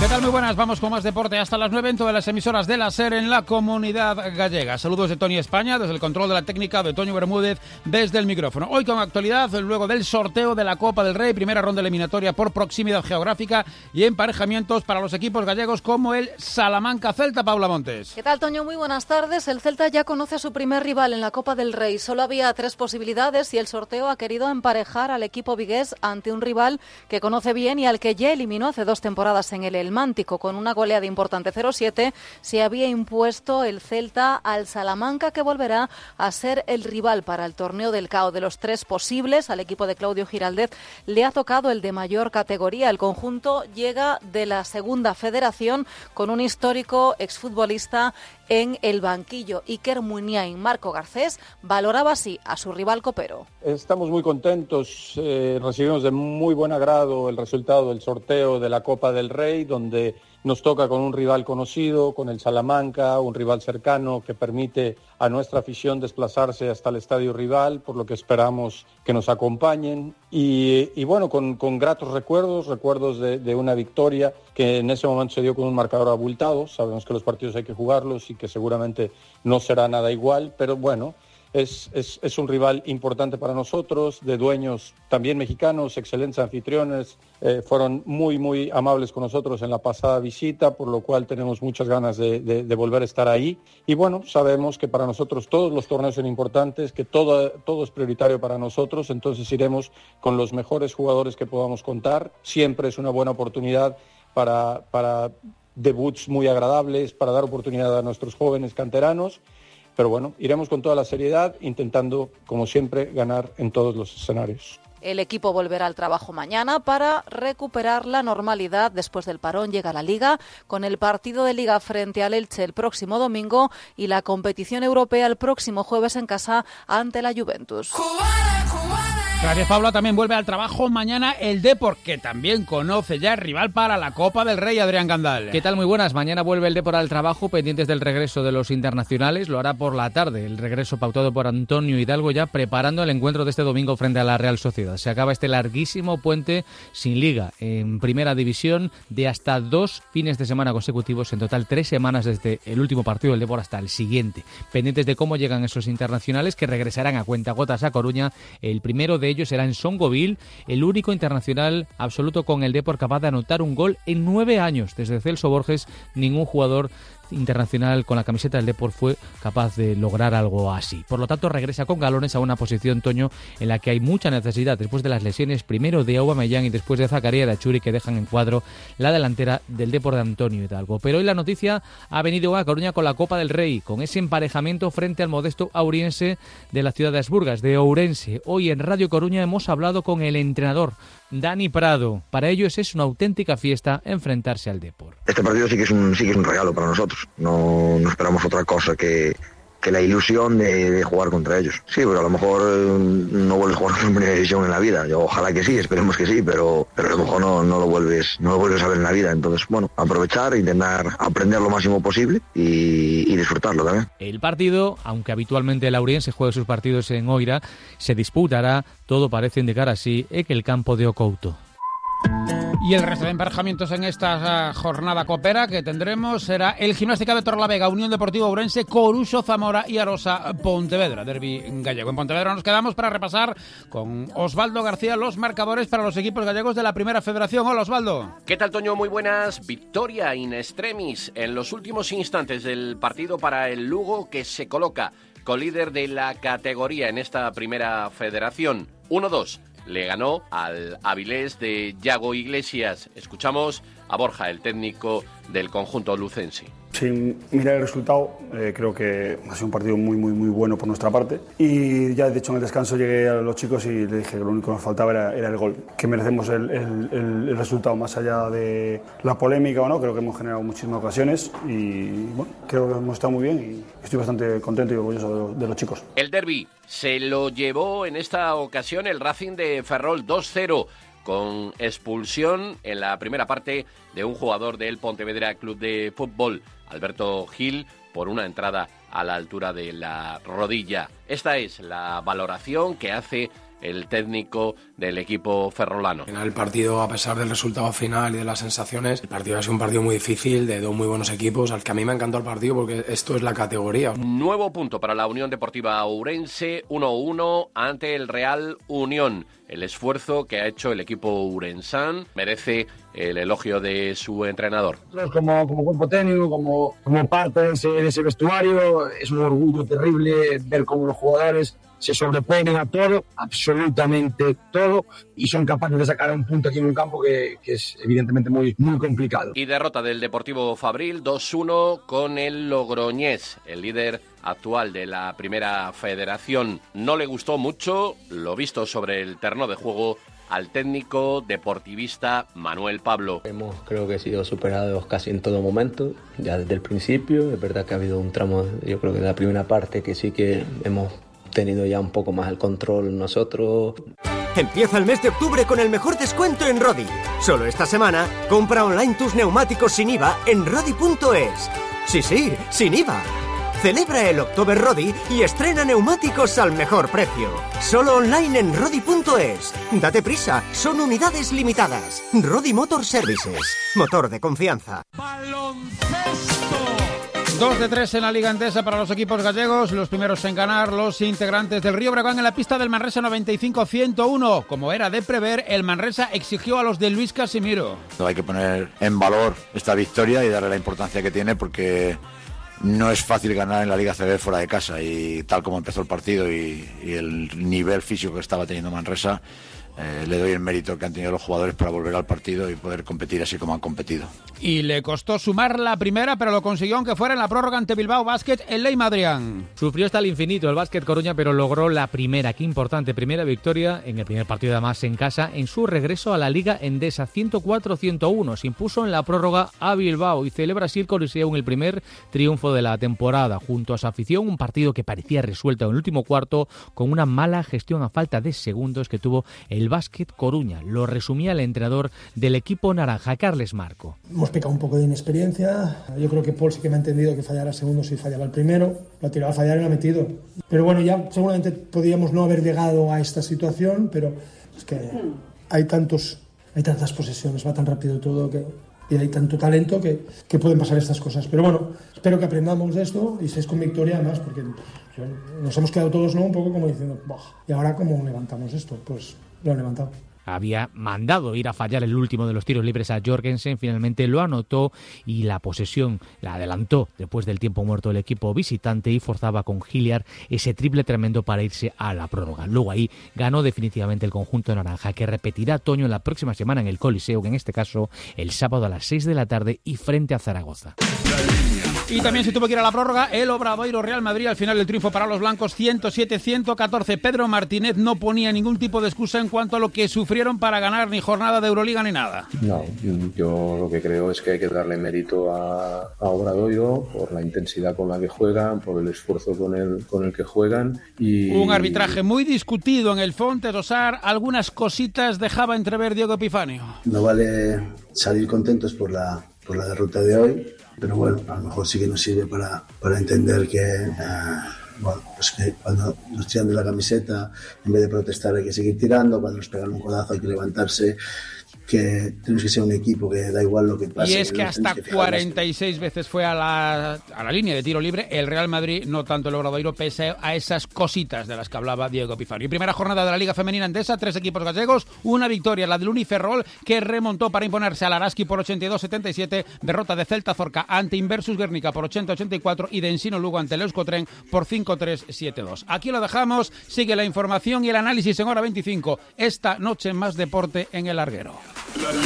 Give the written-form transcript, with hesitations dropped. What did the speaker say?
¿Qué tal? Muy buenas, vamos con más deporte hasta las 9 en todas las emisoras de la SER en la Comunidad Gallega. Saludos de Tony España, desde el control de la técnica, de Toño Bermúdez, desde el micrófono. Hoy con actualidad, luego del sorteo de la Copa del Rey, primera ronda eliminatoria por proximidad geográfica y emparejamientos para los equipos gallegos como el Salamanca Celta. Paula Montes. ¿Qué tal, Toño? Muy buenas tardes. El Celta ya conoce a su primer rival en la Copa del Rey. Solo había 3 posibilidades y el sorteo ha querido emparejar al equipo vigués ante un rival que conoce bien y al que ya eliminó hace 2 temporadas en el Mántico. Con una goleada importante 0-7 se había impuesto el Celta al Salamanca, que volverá a ser el rival para el torneo del CAO. De los 3 posibles, al equipo de Claudio Giraldez le ha tocado el de mayor categoría. El conjunto llega de la segunda federación con un histórico exfutbolista en el banquillo. Iker Muniain. Marco Garcés valoraba así a su rival copero. Estamos muy contentos, recibimos de muy buen agrado el resultado del sorteo de la Copa del Rey, donde nos toca con un rival conocido, con el Salamanca, un rival cercano que permite a nuestra afición desplazarse hasta el estadio rival, por lo que esperamos que nos acompañen. Y bueno, con gratos recuerdos de una victoria que en ese momento se dio con un marcador abultado. Sabemos que los partidos hay que jugarlos y que seguramente no será nada igual, pero bueno, es un rival importante para nosotros, de dueños también mexicanos, excelentes anfitriones, fueron muy amables con nosotros en la pasada visita, por lo cual tenemos muchas ganas de volver a estar ahí. Y bueno, sabemos que para nosotros todos los torneos son importantes, que todo es prioritario para nosotros, entonces iremos con los mejores jugadores que podamos contar. Siempre es una buena oportunidad para debuts muy agradables, para dar oportunidad a nuestros jóvenes canteranos. Pero bueno, iremos con toda la seriedad, intentando, como siempre, ganar en todos los escenarios. El equipo volverá al trabajo mañana para recuperar la normalidad. Después del parón llega la Liga, con el partido de Liga frente al Elche el próximo domingo y la competición europea el próximo jueves en casa ante la Juventus. Gracias, Paula. También vuelve al trabajo mañana el Depor, que también conoce ya el rival para la Copa del Rey, Adrián Gandal. ¿Qué tal? Muy buenas. Mañana vuelve el Depor al trabajo, pendientes del regreso de los internacionales. Lo hará por la tarde. El regreso pautado por Antonio Hidalgo, ya preparando el encuentro de este domingo frente a la Real Sociedad. Se acaba este larguísimo puente sin Liga en Primera División de hasta 2 fines de semana consecutivos. En total 3 semanas desde el último partido del Depor hasta el siguiente. Pendientes de cómo llegan esos internacionales que regresarán a cuentagotas a Coruña. El primero de ellos será en Songoville, el único internacional absoluto con el Depor capaz de anotar un gol en 9 años. Desde Celso Borges, ningún jugador internacional con la camiseta del Depor fue capaz de lograr algo así. Por lo tanto, regresa con galones a una posición, Toño, en la que hay mucha necesidad después de las lesiones, primero de Aubameyang y después de Zakaria de Achuri, que dejan en cuadro la delantera del Depor de Antonio Hidalgo. Pero hoy la noticia ha venido a Coruña con la Copa del Rey, con ese emparejamiento frente al modesto auriense de la ciudad de Asburgas, de Ourense. Hoy en Radio Coruña hemos hablado con el entrenador, Dani Prado. Para ellos es una auténtica fiesta enfrentarse al Depor. Este partido sí que es un regalo para nosotros. No esperamos otra cosa que la ilusión de jugar contra ellos. Sí, pero a lo mejor no vuelves a jugar en primera división en la vida. Yo ojalá que sí, esperemos que sí, pero a lo mejor no lo vuelves a ver en la vida. Entonces, bueno, aprovechar, intentar aprender lo máximo posible y disfrutarlo también. El partido, aunque habitualmente el Auriense juegue sus partidos en Oira, se disputará, todo parece indicar así, en el campo de Ocouto. Y el resto de emparejamientos en esta jornada copera que tendremos será el Gimnástica de Torrelavega, Unión Deportiva Ourense, Coruso, Zamora y Arosa, Pontevedra, derbi gallego. En Pontevedra nos quedamos para repasar con Osvaldo García los marcadores para los equipos gallegos de la Primera Federación. Hola, Osvaldo. ¿Qué tal, Toño? Muy buenas. Victoria in extremis en los últimos instantes del partido para el Lugo, que se coloca colíder de la categoría en esta Primera Federación. 1-2. Le ganó al Avilés de Yago Iglesias. Escuchamos a Borja, el técnico del conjunto lucense. Sin mirar el resultado, creo que ha sido un partido muy bueno por nuestra parte. Y ya, de hecho, en el descanso llegué a los chicos y les dije que lo único que nos faltaba era el gol. Que merecemos el resultado, más allá de la polémica o no. Creo que hemos generado muchísimas ocasiones y bueno, creo que hemos estado muy bien y estoy bastante contento y orgulloso de los chicos. El derbi se lo llevó en esta ocasión el Racing de Ferrol 2-0. Con expulsión en la primera parte de un jugador del Pontevedra Club de Fútbol, Alberto Gil, por una entrada a la altura de la rodilla. Esta es la valoración que hace el técnico del equipo ferrolano. El partido, a pesar del resultado final y de las sensaciones, el partido ha sido un partido muy difícil, de dos muy buenos equipos, al que a mí me ha encantado el partido porque esto es la categoría. Nuevo punto para la Unión Deportiva Ourense, 1-1 ante el Real Unión. El esfuerzo que ha hecho el equipo urensán merece el elogio de su entrenador. Como cuerpo técnico, como parte de ese vestuario, es un orgullo terrible ver cómo los jugadores se sobreponen a todo, absolutamente todo, y son capaces de sacar un punto aquí en un campo que es evidentemente muy, muy complicado. Y derrota del Deportivo Fabril 2-1 con el Logroñés, el líder actual de la Primera Federación. No le gustó mucho lo visto sobre el terreno de juego al técnico deportivista Manuel Pablo. Hemos, creo que, sido superados casi en todo momento, ya desde el principio. Es verdad que ha habido un tramo, yo creo que de la primera parte, que sí que hemos tenido ya un poco más el control nosotros. Empieza el mes de octubre con el mejor descuento en Rodi. Solo esta semana, compra online tus neumáticos sin IVA en Rodi.es. Sí, sin IVA. Celebra el October Rodi y estrena neumáticos al mejor precio. Solo online en Rodi.es. Date prisa, son unidades limitadas. Rodi Motor Services. Motor de confianza. ¡Baloncesto! 2 de 3 en la Liga Endesa para los equipos gallegos, los primeros en ganar, los integrantes del Río Breogán en la pista del Manresa 95-101. Como era de prever, el Manresa exigió a los de Luis Casimiro. Hay que poner en valor esta victoria y darle la importancia que tiene, porque no es fácil ganar en la Liga CB fuera de casa, y tal como empezó el partido y el nivel físico que estaba teniendo Manresa, le doy el mérito que han tenido los jugadores para volver al partido y poder competir así como han competido. Y le costó sumar la primera, pero lo consiguió aunque fuera en la prórroga ante Bilbao Basket en Ley Madrián. Sufrió hasta el infinito el Básquet Coruña, pero logró la primera, qué importante, primera victoria en el primer partido además en casa en su regreso a la Liga Endesa, 104-101. Se impuso en la prórroga a Bilbao y celebra así el Coliseum el primer triunfo de la temporada. Junto a su afición, un partido que parecía resuelto en el último cuarto con una mala gestión a falta de segundos que tuvo el Básquet Coruña. Lo resumía el entrenador del equipo naranja, Carles Marco. Hemos pecado un poco de inexperiencia. Yo creo que Paul sí que me ha entendido que fallara el segundo si fallaba el primero. Lo ha tirado a fallar y lo ha metido. Pero bueno, ya seguramente podríamos no haber llegado a esta situación, pero es que hay tantas posesiones, va tan rápido todo y hay tanto talento que pueden pasar estas cosas. Pero bueno, espero que aprendamos de esto y seis con victoria además, porque nos hemos quedado todos, ¿no?, un poco como diciendo, ¿y ahora cómo levantamos esto? Pues lo han levantado. Había mandado ir a fallar el último de los tiros libres a Jorgensen, finalmente lo anotó y la posesión la adelantó después del tiempo muerto del equipo visitante y forzaba con Hilliard ese triple tremendo para irse a la prórroga. Luego ahí ganó definitivamente el conjunto naranja, que repetirá Toño la próxima semana en el Coliseum, en este caso el sábado a las 6 de la tarde y frente a Zaragoza. Y también se tuvo que ir a la prórroga el Obradoiro Real Madrid, al final del triunfo para los blancos 107-114. Pedro Martínez no ponía ningún tipo de excusa en cuanto a lo que sufrieron para ganar, ni jornada de Euroliga ni nada. No, yo lo que creo es que hay que darle mérito a Obradoiro por la intensidad con la que juegan, por el esfuerzo con el que juegan. Y un arbitraje muy discutido en el Fonte Dosar, algunas cositas dejaba entrever Diego Epifanio. No vale salir contentos por la derrota de hoy, pero bueno, a lo mejor sí que nos sirve para entender que pues que cuando nos tiran de la camiseta, en vez de protestar hay que seguir tirando, cuando nos pegan un codazo hay que levantarse, que tenemos que ser un equipo que da igual lo que pase. Y es que hasta 46 veces fue a la línea de tiro libre el Real Madrid, no tanto el Obradoiro, pese a esas cositas de las que hablaba Diego Epifanio. Primera jornada de la Liga Femenina Endesa, 3 equipos gallegos, una victoria, la del Uniferrol, que remontó para imponerse al Araski por 82-77, derrota de Celta Zorca ante Inversus Guernica por 80-84 y de Ensino Lugo ante el Euskotren por 5-3-7-2. Aquí lo dejamos, sigue la información y el análisis en Hora 25. Esta noche más deporte en El Larguero.